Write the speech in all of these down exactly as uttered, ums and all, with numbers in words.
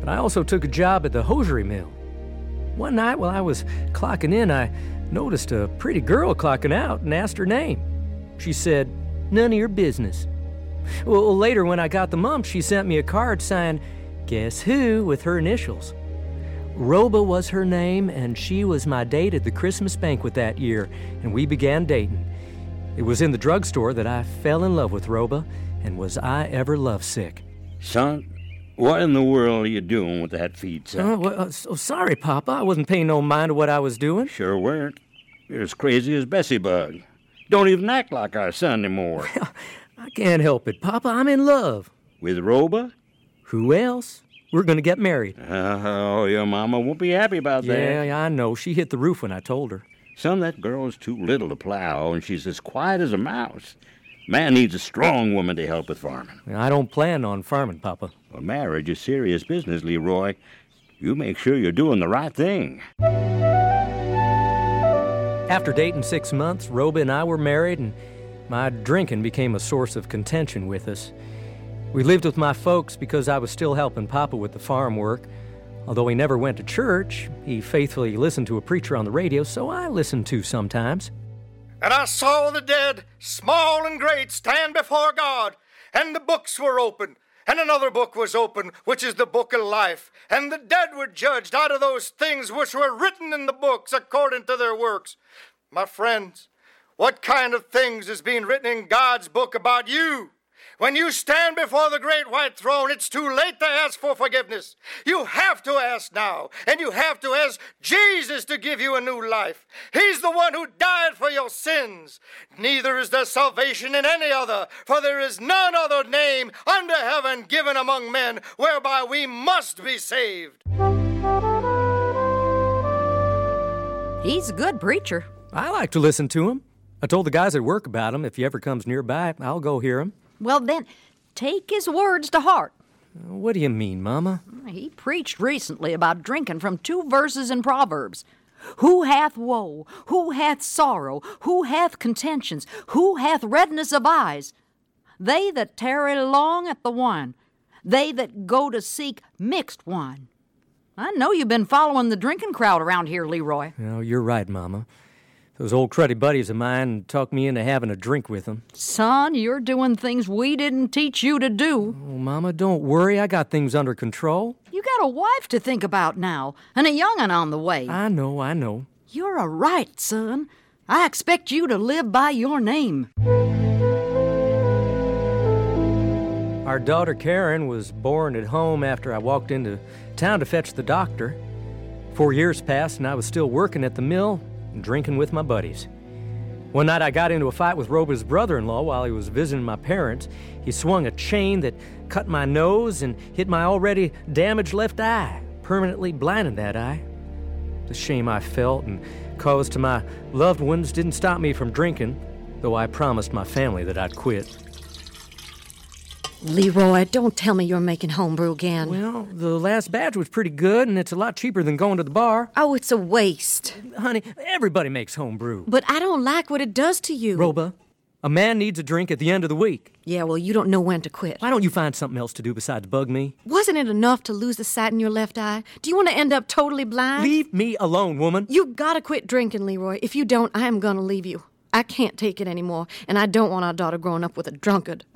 but I also took a job at the hosiery mill. One night while I was clocking in, I noticed a pretty girl clocking out and asked her name. She said, "None of your business." Well, later when I got the mumps, she sent me a card signed, "Guess who?" with her initials. Roba was her name, and she was my date at the Christmas banquet that year, and we began dating. It was in the drugstore that I fell in love with Roba, and was I ever lovesick. Son, what in the world are you doing with that feed sack? Oh, well, uh, so sorry, Papa. I wasn't paying no mind to what I was doing. Sure weren't. You're as crazy as Bessie Bug. Don't even act like our son anymore. Well, I can't help it, Papa. I'm in love. With Roba? Who else? We're going to get married. Oh, your mama won't be happy about that. Yeah, I know. She hit the roof when I told her. Son, that girl's too little to plow, and she's as quiet as a mouse. Man needs a strong woman to help with farming. I don't plan on farming, Papa. Well, marriage is serious business, Leroy. You make sure you're doing the right thing. After dating six months, Roba and I were married, and my drinking became a source of contention with us. We lived with my folks because I was still helping Papa with the farm work. Although he never went to church, he faithfully listened to a preacher on the radio, so I listened too sometimes. And I saw the dead, small and great, stand before God, and the books were opened, and another book was opened, which is the book of life. And the dead were judged out of those things which were written in the books according to their works. My friends, what kind of things is being written in God's book about you? When you stand before the great white throne, it's too late to ask for forgiveness. You have to ask now, and you have to ask Jesus to give you a new life. He's the one who died for your sins. Neither is there salvation in any other, for there is none other name under heaven given among men whereby we must be saved. He's a good preacher. I like to listen to him. I told the guys at work about him. If he ever comes nearby, I'll go hear him. Well, then, take his words to heart. What do you mean, Mama? He preached recently about drinking from two verses in Proverbs. Who hath woe? Who hath sorrow? Who hath contentions? Who hath redness of eyes? They that tarry long at the wine. They that go to seek mixed wine. I know you've been following the drinking crowd around here, Leroy. No, you're right, Mama. Those old cruddy buddies of mine talked me into having a drink with them. Son, you're doing things we didn't teach you to do. Oh, Mama, don't worry. I got things under control. You got a wife to think about now, and a young'un on the way. I know, I know. You're a right, son. I expect you to live by your name. Our daughter Karen was born at home after I walked into town to fetch the doctor. Four years passed, and I was still working at the mill and drinking with my buddies. One night I got into a fight with Roba's brother-in-law while he was visiting my parents. He swung a chain that cut my nose and hit my already damaged left eye, permanently blinding that eye. The shame I felt and caused to my loved ones didn't stop me from drinking, though I promised my family that I'd quit. Leroy, don't tell me you're making homebrew again. Well, the last batch was pretty good, and it's a lot cheaper than going to the bar. Oh, it's a waste. Honey, everybody makes homebrew. But I don't like what it does to you. Roba, a man needs a drink at the end of the week. Yeah, well, you don't know when to quit. Why don't you find something else to do besides bug me? Wasn't it enough to lose the sight in your left eye? Do you want to end up totally blind? Leave me alone, woman. You gotta quit drinking, Leroy. If you don't, I am gonna leave you. I can't take it anymore, and I don't want our daughter growing up with a drunkard.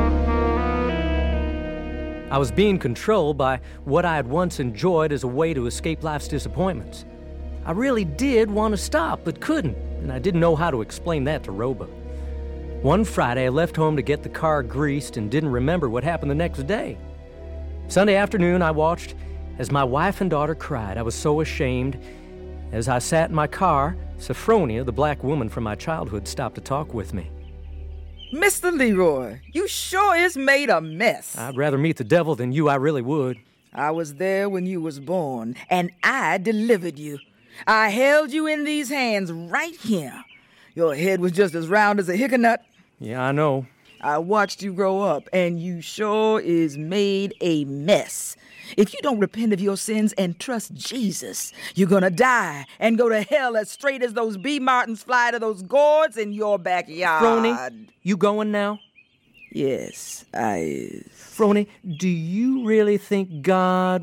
I was being controlled by what I had once enjoyed as a way to escape life's disappointments. I really did want to stop, but couldn't, and I didn't know how to explain that to Roba. One Friday, I left home to get the car greased and didn't remember what happened the next day. Sunday afternoon, I watched as my wife and daughter cried. I was so ashamed. As I sat in my car, Sophronia, the black woman from my childhood, stopped to talk with me. Mister Leroy, you sure is made a mess. I'd rather meet the devil than you, I really would. I was there when you was born, and I delivered you. I held you in these hands right here. Your head was just as round as a hickory. Yeah, I know. I watched you grow up, and you sure is made a mess. If you don't repent of your sins and trust Jesus, you're gonna die and go to hell as straight as those bee martins fly to those gourds in your backyard. Frony, you going now? Yes, I is. Frony, do you really think God